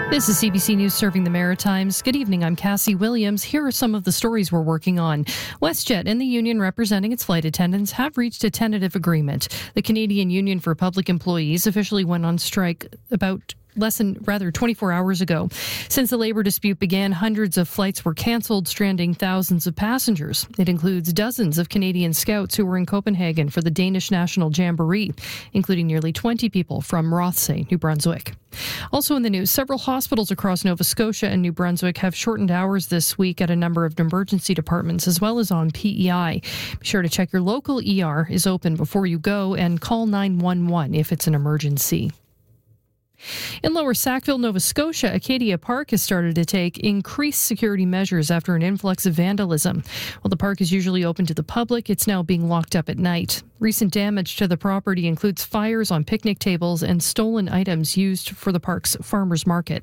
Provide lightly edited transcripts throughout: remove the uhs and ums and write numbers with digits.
This is CBC News serving the Maritimes. Good evening, I'm Cassie Williams. Here are some of the stories we're working on. WestJet and the union representing its flight attendants have reached a tentative agreement. The Canadian Union for Public Employees officially went on strike about 24 hours ago. Since the labor dispute began, hundreds of flights were cancelled, stranding thousands of passengers. It includes dozens of Canadian Scouts who were in Copenhagen for the Danish National Jamboree, including nearly 20 people from Rothesay, New Brunswick. Also in the news, several hospitals across Nova Scotia and New Brunswick have shortened hours this week at a number of emergency departments as well as on PEI. Be sure to check your local ER is open before you go and call 911 if it's an emergency. In Lower Sackville, Nova Scotia, Acadia Park has started to take increased security measures after an influx of vandalism. While the park is usually open to the public, it's now being locked up at night. Recent damage to the property includes fires on picnic tables and stolen items used for the park's farmers market.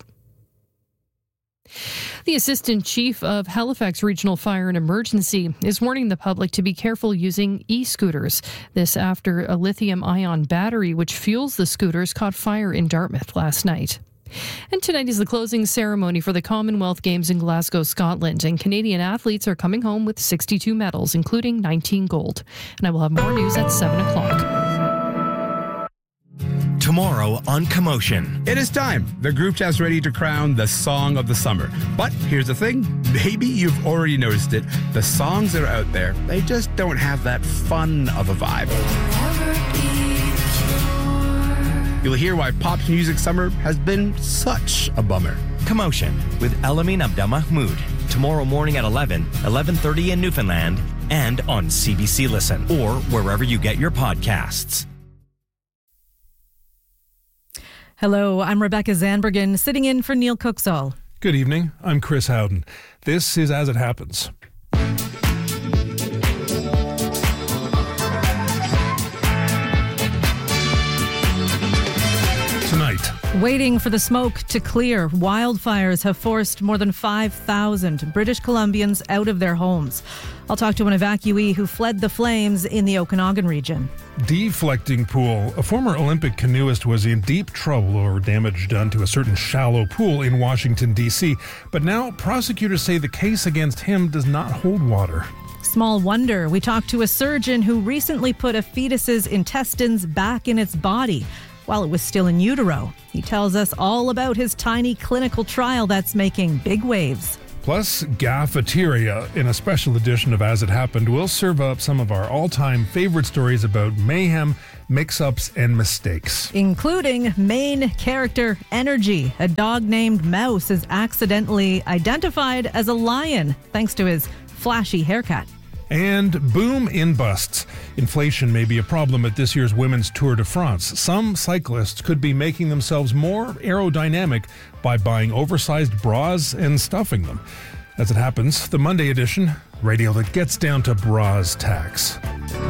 The Assistant Chief of Halifax Regional Fire and Emergency is warning the public to be careful using e-scooters. This after a lithium-ion battery which fuels the scooters caught fire in Dartmouth last night. And tonight is the closing ceremony for the Commonwealth Games in Glasgow, Scotland, and Canadian athletes are coming home with 62 medals, including 19 gold. And I will have more news at 7 o'clock. Tomorrow on Commotion. It is time. The group chat's ready to crown the song of the summer. But here's the thing. Maybe you've already noticed it. The songs that are out there, they just don't have that fun of a vibe. You'll hear why pop music summer has been such a bummer. Commotion with Elamin Abdelmahmoud. Tomorrow morning at 11:30 in Newfoundland, and on CBC Listen or wherever you get your podcasts. Hello, I'm Rebecca Zandbergen, sitting in for Neil Cooksall. Good evening, I'm Chris Howden. This is As It Happens. Tonight. Waiting for the smoke to clear, wildfires have forced more than 5,000 British Columbians out of their homes. I'll talk to an evacuee who fled the flames in the Okanagan region. Deflecting pool. A former Olympic canoeist was in deep trouble over damage done to a certain shallow pool in Washington, D.C. But now prosecutors say the case against him does not hold water. Small wonder, we talked to a surgeon who recently put a fetus's intestines back in its body while it was still in utero. He tells us all about his tiny clinical trial that's making big waves. Plus, Gaffeteria, in a special edition of As It Happened, will serve up some of our all-time favorite stories about mayhem, mix-ups, and mistakes. Including main character Energy. A dog named Mouse is accidentally identified as a lion thanks to his flashy haircut. And boom in busts. Inflation may be a problem at this year's Women's Tour de France. Some cyclists could be making themselves more aerodynamic by buying oversized bras and stuffing them. As It Happens, the Monday edition, radio that gets down to bras tax.